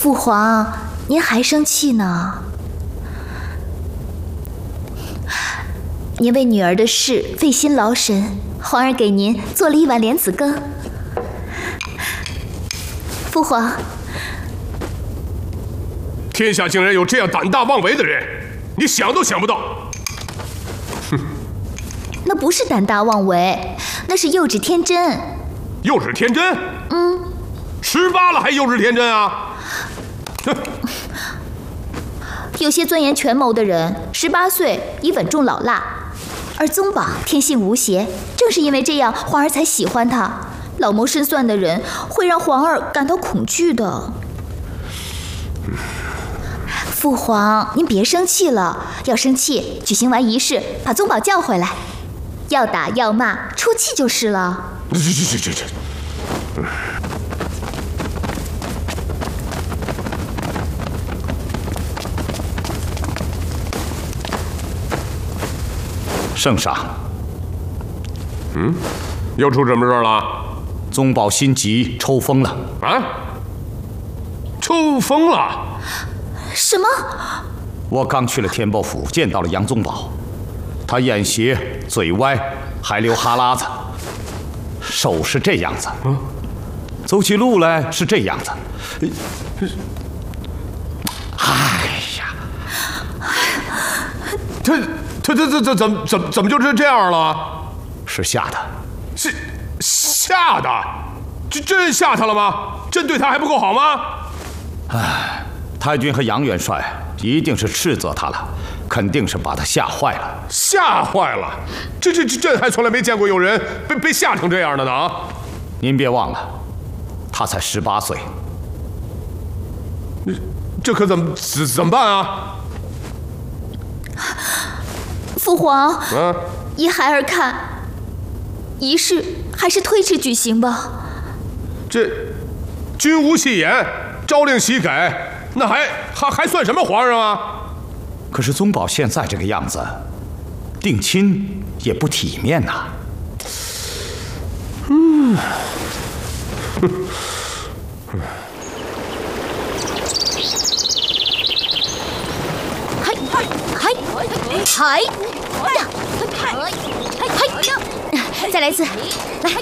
父皇，您还生气呢？您为女儿的事费心劳神，皇儿给您做了一碗莲子羹。父皇， 天下竟然有这样胆大妄为的人，你想都想不到。哼， 那不是胆大妄为，那是幼稚天真。 幼稚天真？18了还幼稚天真啊？哼！ 有些钻研权谋的人，18岁已稳重老辣，而宗保天性无邪，正是因为这样，皇儿才喜欢他。老谋深算的人会让皇儿感到恐惧的。父皇，您别生气了，要生气，举行完仪式，把宗保叫回来，要打要骂，出气就是了。 这。 圣上， 又出什么事了？ 宗保心急，抽风了。 啊？抽风了？ 什么？ 我刚去了天波府，见到了杨宗保，他眼斜，嘴歪，还流哈喇子，手是这样子，走起路来是这样子。哎呀， 他怎么就这样了？ 是吓的。 是吓的？真吓他了吗？朕对他还不够好吗？ 唉，太君和杨元帅一定是斥责他了，肯定是把他吓坏了。 吓坏了？朕还从来没见过有人被吓成这样的呢啊！ 您别忘了，他才18岁。 这可怎么办啊？ 父皇，依孩儿看，仪式还是推迟举行吧。 这君无戏言，朝令夕改，那还算什么皇上啊？ 可是宗保现在这个样子，定亲也不体面呐。 再来一次，来。